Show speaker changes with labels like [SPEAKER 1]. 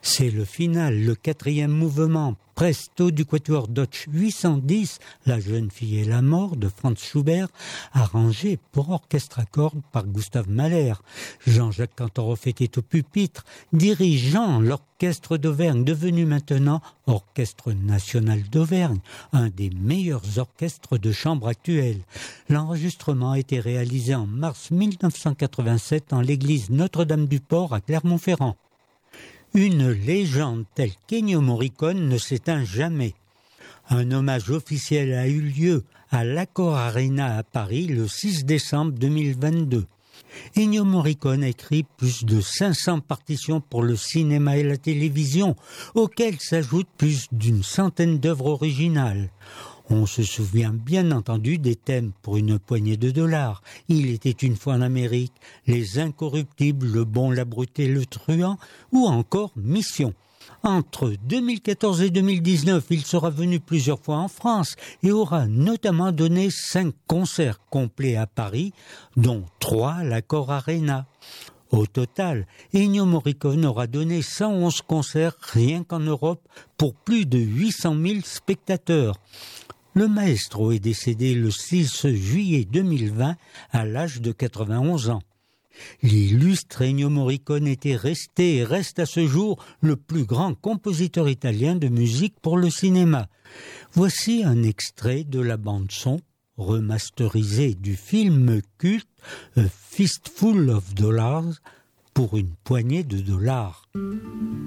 [SPEAKER 1] C'est le final, le quatrième mouvement, Presto du quatuor Deutsch 810, La jeune fille et la mort de Franz Schubert, arrangé pour orchestre à cordes par Gustav Mahler. Jean-Jacques Cantorov était au pupitre, dirigeant l'orchestre d'Auvergne, devenu maintenant Orchestre national d'Auvergne, un des meilleurs orchestres de chambre actuels. L'enregistrement a été réalisé en mars 1987 en l'église Notre-Dame-du-Port à Clermont-Ferrand. Une légende telle qu'Ennio Morricone ne s'éteint jamais. Un hommage officiel a eu lieu à l'Accor Arena à Paris le 6 décembre 2022. Ennio Morricone a écrit plus de 500 partitions pour le cinéma et la télévision, auxquelles s'ajoutent plus d'une centaine d'œuvres originales. On se souvient bien entendu des thèmes pour une poignée de dollars. Il était une fois en Amérique, Les Incorruptibles, Le Bon, la Brute et le Truand, ou encore Mission. Entre 2014 et 2019, il sera venu plusieurs fois en France et aura notamment donné 5 concerts complets à Paris, dont 3 à l'Accor Arena. Au total, Ennio Morricone aura donné 111 concerts rien qu'en Europe pour plus de 800 000 spectateurs. Le maestro est décédé le 6 juillet 2020 à l'âge de 91 ans. L'illustre Ennio Morricone était resté et reste à ce jour le plus grand compositeur italien de musique pour le cinéma. Voici un extrait de la bande-son remasterisée du film culte A Fistful of Dollars, pour une poignée de dollars.